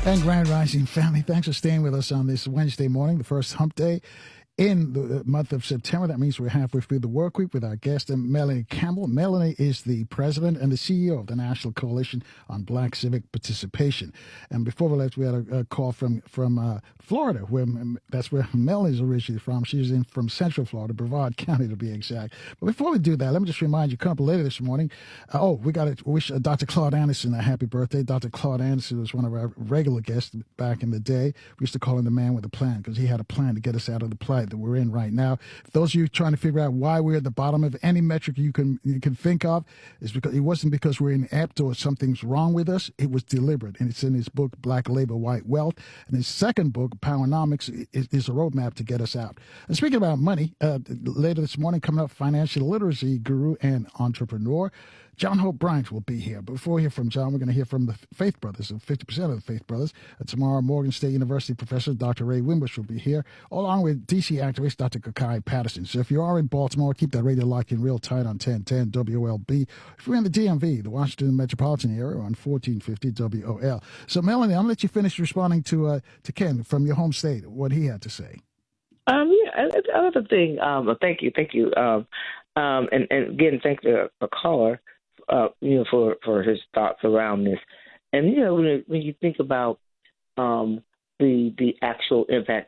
And Grand Rising family, thanks for staying with us on this Wednesday morning, the first hump day in the month of September. That means we're halfway through the work week with our guest, Melanie Campbell. Melanie is the president and the CEO of the National Coalition on Black Civic Participation. And before we left, we had a call from Florida, where that's where Melanie's originally from. She's from Central Florida, Brevard County to be exact. But before we do that, let me just remind you, coming up later this morning, we got to wish Dr. Claude Anderson a happy birthday. Dr. Claude Anderson was one of our regular guests back in the day. We used to call him the man with a plan because he had a plan to get us out of the plight that we're in right now. For those of you trying to figure out why we're at the bottom of any metric you can think of, is because it wasn't because we're inept or something's wrong with us. It was deliberate, and it's in his book Black Labor, White Wealth. And his second book, Powernomics, is a roadmap to get us out. And speaking about money, later this morning, coming up, financial literacy guru and entrepreneur John Hope Bryant will be here. But before we hear from John, we're going to hear from the Faith Brothers, 50% of the Faith Brothers. Tomorrow, Morgan State University professor Dr. Ray Wimbush will be here, along with D.C. activist Dr. Kakai Patterson. So if you are in Baltimore, keep that radio locked in real tight on 1010 WOLB. If you're in the DMV, the Washington metropolitan area, on 1450 WOL. So, Melanie, I'm going to let you finish responding to Ken from your home state, what he had to say. Another thing, thank you. And again, thank the caller, for his thoughts around this. And, when you think about the actual impact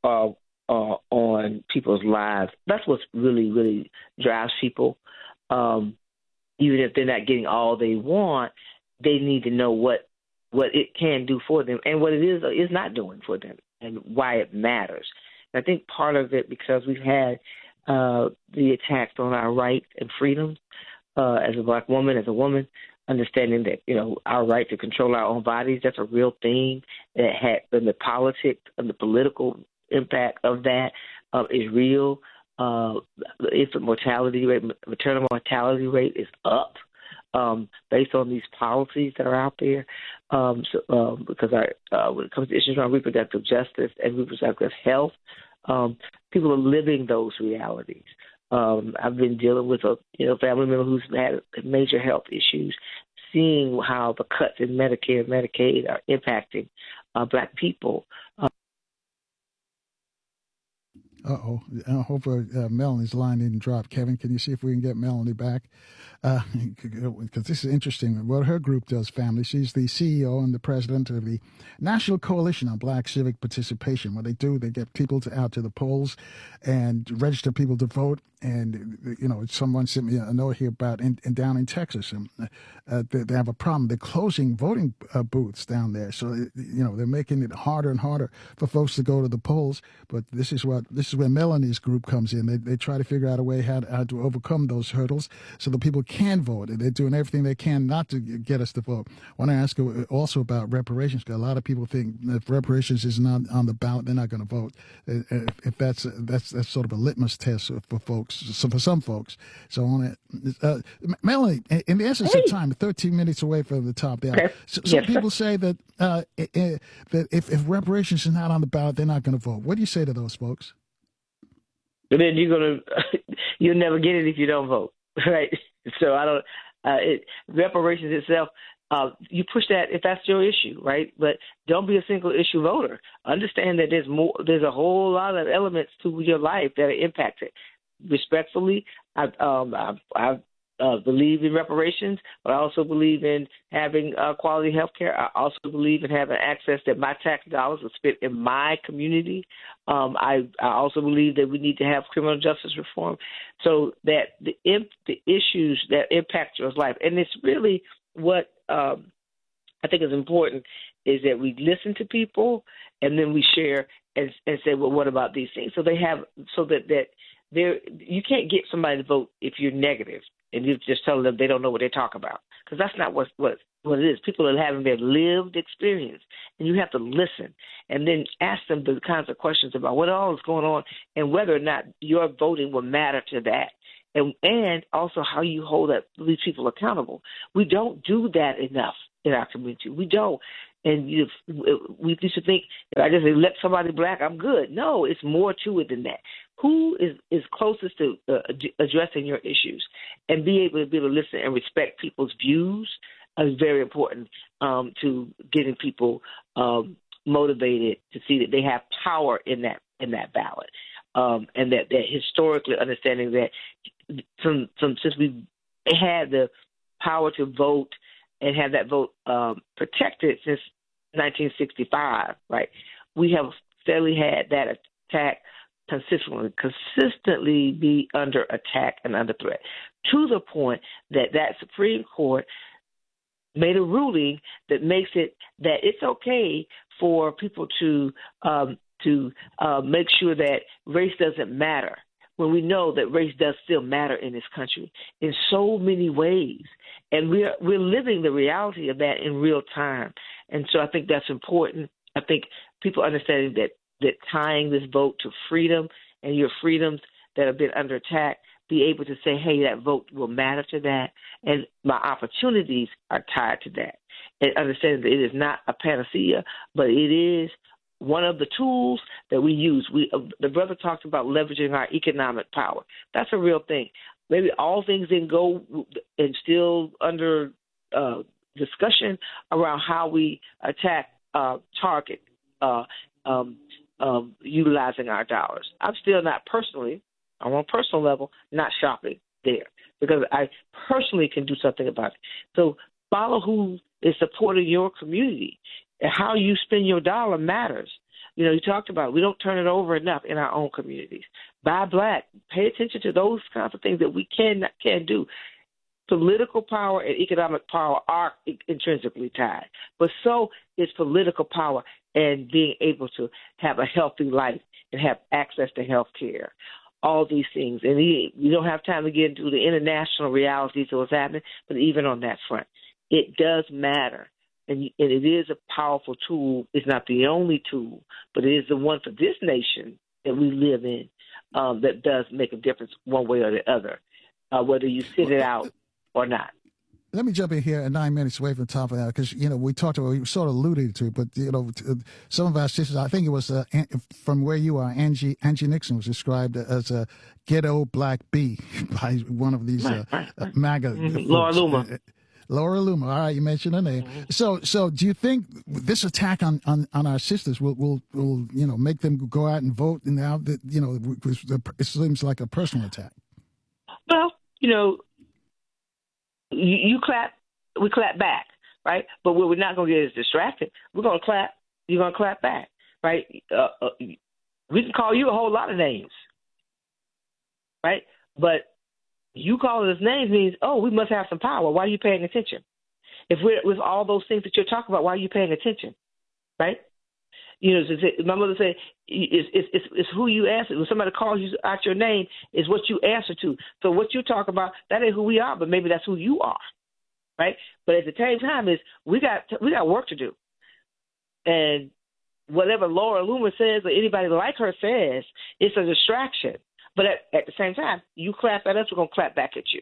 on people's lives, that's what really, really drives people. Even if they're not getting all they want, they need to know what it can do for them and what it is not doing for them and why it matters. And I think part of it, because we've had the attacks on our rights and freedoms, as a Black woman, as a woman, understanding that, our right to control our own bodies, that's a real thing that had been the politics and the political impact of that is real. The infant mortality rate, maternal mortality rate is up based on these policies that are out there. Because when it comes to issues around reproductive justice and reproductive health, people are living those realities. I've been dealing with a family member who's had major health issues, seeing how the cuts in Medicare and Medicaid are impacting Black people. I hope Melanie's line didn't drop. Kevin, can you see if we can get Melanie back? Because this is interesting. What her group does, family. She's the CEO and the president of the National Coalition on Black Civic Participation. What they do, they get people out to the polls and register people to vote. And, someone sent me a note here about down in Texas. They have a problem. They're closing voting booths down there. So, they're making it harder and harder for folks to go to the polls. But this is where Melanie's group comes in. They try to figure out a way how to overcome those hurdles so that people can vote. They're doing everything they can not to get us to vote. I want to ask you also about reparations, because a lot of people think if reparations is not on the ballot, they're not going to vote. If that's sort of a litmus test for folks, so for some folks. So on it, Melanie, in the essence of time, 13 minutes away from the top there. Okay. Some people say that that if reparations is not on the ballot, they're not going to vote. What do you say to those folks? But then you'll never get it if you don't vote, right? So reparations itself, you push that if that's your issue, right? But don't be a single issue voter. Understand that there's a whole lot of elements to your life that are impacted. Respectfully, I believe in reparations, but I also believe in having quality health care. I also believe in having access that my tax dollars are spent in my community. I also believe that we need to have criminal justice reform so that the issues that impact your life, and it's really what I think is important, is that we listen to people and then we share and say, well, what about these things? So you can't get somebody to vote if you're negative and you just tell them they don't know what they talk about, because that's not what it is. People are having their lived experience, and you have to listen and then ask them the kinds of questions about what all is going on and whether or not your voting will matter to that. And also how you hold these people accountable. We don't do that enough in our community. We don't. And we used to think, if I just elect somebody Black, I'm good. No, it's more to it than that. Who is closest to addressing your issues and be able to listen and respect people's views is very important to getting people motivated to see that they have power in that ballot, and that historically understanding that since we had the power to vote and have that vote protected since 1965, right? We have steadily had that attack consistently be under attack and under threat, to the point that Supreme Court made a ruling that makes it that it's okay for people to make sure that race doesn't matter, when we know that race does still matter in this country in so many ways, and we're living the reality of that in real time. And so I think that's important. I think people understanding that tying this vote to freedom and your freedoms that have been under attack, be able to say, hey, that vote will matter to that, and my opportunities are tied to that. And understanding that it is not a panacea, but it is one of the tools that we use. The brother talked about leveraging our economic power. That's a real thing. Maybe all things didn't go and still under discussion around how we target utilizing our dollars. I'm still not personally, on a personal level, not shopping there, because I personally can do something about it. So follow who is supporting your community. And how you spend your dollar matters. You know, you talked about we don't turn it over enough in our own communities. Buy black. Pay attention to those kinds of things that we can do. Political power and economic power are intrinsically tied, but so is political power and being able to have a healthy life and have access to health care. All these things. And we don't have time to get into the international realities of what's happening, but even on that front, it does matter. And it is a powerful tool. It's not the only tool, but it is the one for this nation that we live in that does make a difference one way or the other, whether you sit it out or not. Let me jump in here at 9 minutes away from the top of that, because, we talked about, we sort of alluded to it, but, some of our sisters, I think it was from where you are, Angie Nixon was described as a ghetto black bee by one of these MAGA Laura Loomer. Laura Loomer. All right, you mentioned her name. Mm-hmm. So do you think this attack on our sisters will make them go out and vote? And now that it seems like a personal attack. Well, you clap, we clap back, right? But what we're not going to get is distracted. We're going to clap. You're going to clap back, right? We can call you a whole lot of names, right? But you calling us names means, we must have some power. Why are you paying attention? If we're with all those things that you're talking about, why are you paying attention, right? My mother said, it's who you answer. When somebody calls you out your name, is what you answer to. So what you talk about, that ain't who we are, but maybe that's who you are, right? But at the same time, we got work to do. And whatever Laura Loomer says or anybody like her says, it's a distraction. But at the same time, you clap at us, we're going to clap back at you.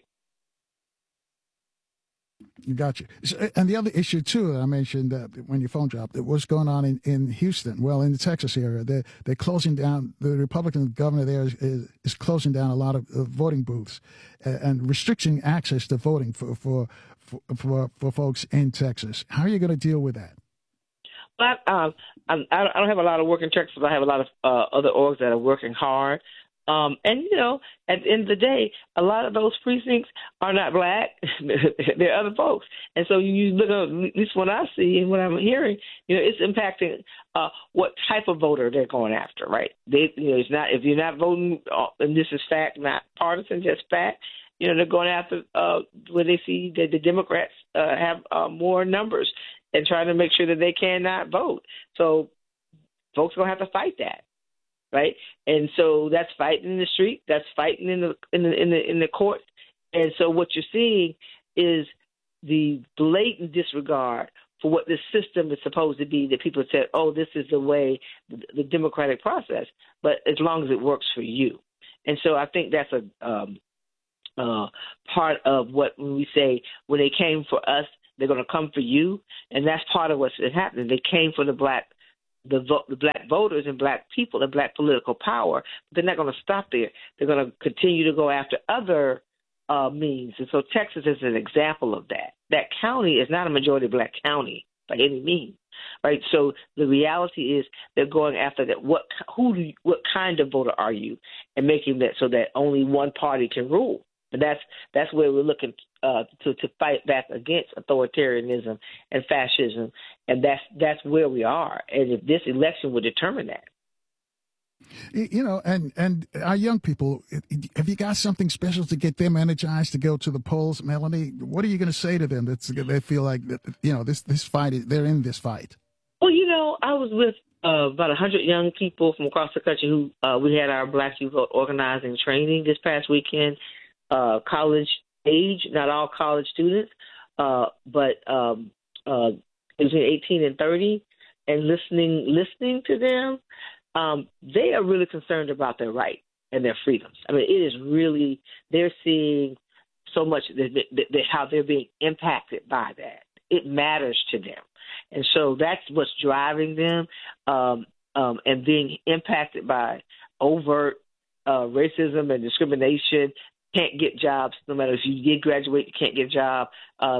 You got you. And the other issue, too, that I mentioned when your phone dropped, what's going on in Houston, in the Texas area. They're closing down, the Republican governor there is closing down a lot of voting booths and restricting access to voting for folks in Texas. How are you going to deal with that? But I don't have a lot of work in Texas, but I have a lot of other orgs that are working hard. And, at the end of the day, a lot of those precincts are not black. They're other folks. And so you look at least what I see and what I'm hearing, it's impacting what type of voter they're going after, right? It's not, if you're not voting, and this is fact, not partisan, just fact, they're going after where they see that the Democrats have more numbers and trying to make sure that they cannot vote. So folks are going to have to fight that. Right, and so that's fighting in the street. That's fighting in the court. And so what you're seeing is the blatant disregard for what this system is supposed to be. That people said, "Oh, this is the way, the democratic process." But as long as it works for you, and so I think that's a part of what when we say when they came for us, they're going to come for you, and that's part of what's been happening. They came for the black voters and black people and black political power. But they're not going to stop there. They're going to continue to go after other means. And so Texas is an example of that. that county is not a majority black county by any means, right? So the reality is they're going after that. What kind of voter are you, and making that so that only one party can rule. And that's where we're looking to fight back against authoritarianism and fascism, and that's where we are. And if this election will determine that. You know, and our young people, have you got something special to get them energized to go to the polls, Melanie? What are you going to say to them they feel like, you know, this fight, they're in this fight? Well, you know, I was with about 100 young people from across the country who we had our Black Youth Vote organizing training this past weekend, college age, not all college students, but between 18 and 30, and listening to them. They are really concerned about their rights and their freedoms. I mean, it is really, they're seeing so much how they're being impacted by that. It matters to them. And so that's what's driving them, and being impacted by overt racism and discrimination. Can't get jobs, no matter if you did graduate, you can't get a job.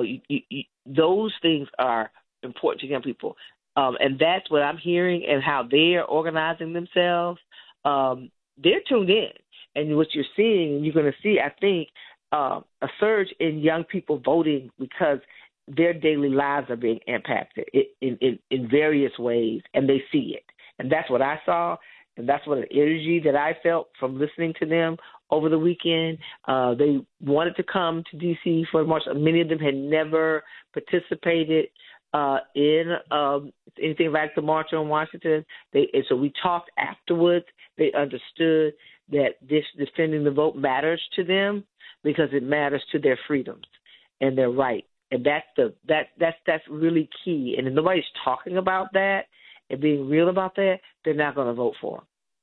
Those things are important to young people. And that's what I'm hearing, and how they're organizing themselves. They're tuned in. And what you're seeing, and you're going to see, I think, a surge in young people voting because their daily lives are being impacted in various ways, and they see it. And that's what I saw, and that's what the energy that I felt from listening to them over the weekend. They wanted to come to D.C. for the march. Many of them had never participated in anything like the March on Washington. And so we talked afterwards. They understood that this defending the vote matters to them because it matters to their freedoms and their rights. And that's really key. And if nobody's talking about that and being real about that, they're not going to vote for them.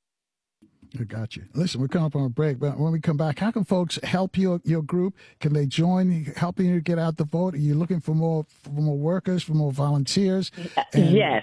I got you. Listen, we're coming up on a break, but when we come back, how can folks help your group? Can they join helping you get out the vote? Are you looking for more workers, for more volunteers? Yes.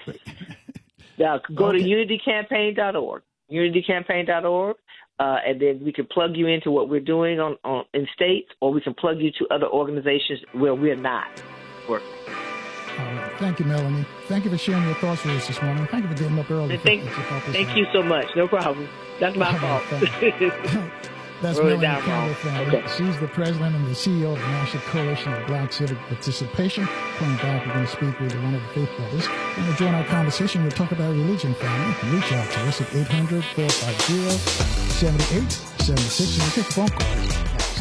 Go to unitycampaign.org. Unitycampaign.org. And then we can plug you into what we're doing in states, or we can plug you to other organizations where we're not working. All right. Thank you, Melanie. Thank you for sharing your thoughts with us this morning. Thank you for getting up early. Thank you so much. No problem. That's my fault. That's Melanie Campbell. Okay. She's the president and the CEO of the National Coalition of Black Civic Participation. Coming back, we're going to speak with one of the Faith Brothers. When we join our conversation, we'll talk about religion, family. You can reach out to us at 800-450-7876, and we'll take phone calls.